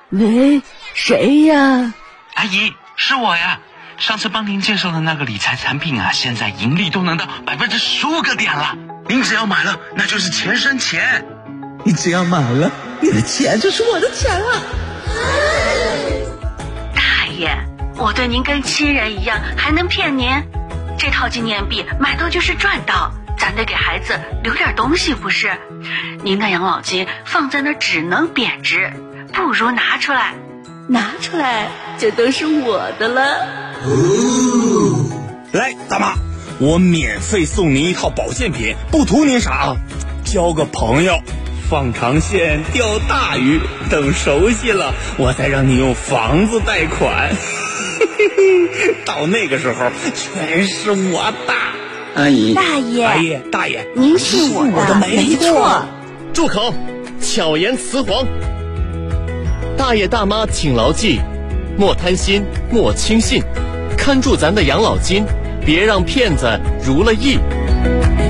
喂，谁呀？ 阿姨，是我呀。上次帮您介绍的那个理财产品啊，现在盈利都能到15%个点了。您只要买了，那就是钱生钱。 你只要买了，你的钱就是我的钱了。 大爷，我对您跟亲人一样，还能骗您？这套纪念币买到就是赚到，咱得给孩子留点东西不是？您的养老金放在那只能贬值，不如拿出来。拿出来就都是我的了。 来，大妈，我免费送您一套保健品，不图您啥啊，交个朋友，放长线钓大鱼，等熟悉了我再让你用房子贷款。到那个时候全是我的。 阿姨， 大爷， 阿姨，大爷， 您是我的没错。 住口，巧言辞黄。大爷大妈请牢记，莫贪心，莫轻信，看住咱的养老金，别让骗子如了意。